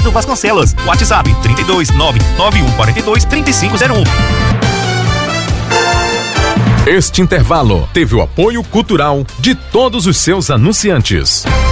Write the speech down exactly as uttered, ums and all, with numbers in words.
Azevedo Vasconcelos. WhatsApp trinta e dois, nove nove um quatro dois, três cinco zero um. Este intervalo teve o apoio cultural de todos os seus anunciantes.